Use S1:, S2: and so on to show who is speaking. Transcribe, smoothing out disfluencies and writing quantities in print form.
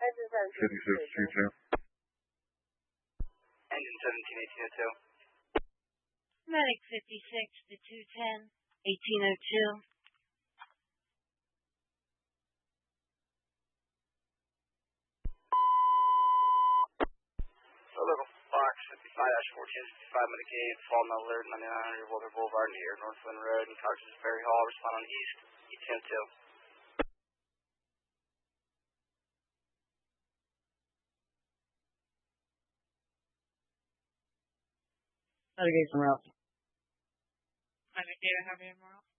S1: 5622.
S2: Engine 17, 1802.
S3: Medic 56 to 210, 1802.
S2: So local box 55-1465 Medicaid, Fallen Alert, 9900 Wilder Boulevard near Northland Road and Cox's Ferry Hall. Respond on East, 1802.
S4: Navigation route.
S5: Medicaid, I have you tomorrow.